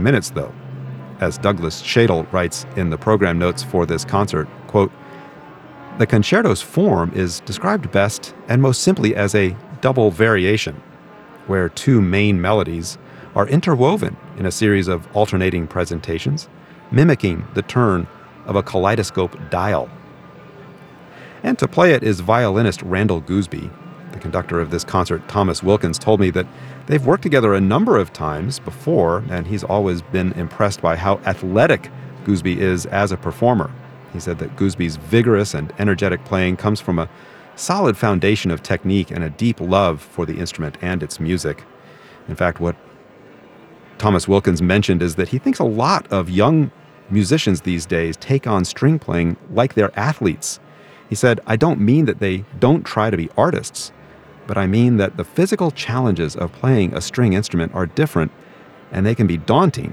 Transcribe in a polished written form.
minutes, though. As Douglas Shadle writes in the program notes for this concert, quote, "The concerto's form is described best and most simply as a double variation, where two main melodies are interwoven in a series of alternating presentations, mimicking the turn of a kaleidoscope dial." And to play it is violinist Randall Gooseby. The conductor of this concert, Thomas Wilkins, told me that they've worked together a number of times before, and he's always been impressed by how athletic Gooseby is as a performer. He said that Gooseby's vigorous and energetic playing comes from a solid foundation of technique and a deep love for the instrument and its music. In fact, what Thomas Wilkins mentioned is that he thinks a lot of young musicians these days take on string playing like they're athletes. He said, "I don't mean that they don't try to be artists, but I mean that the physical challenges of playing a string instrument are different, and they can be daunting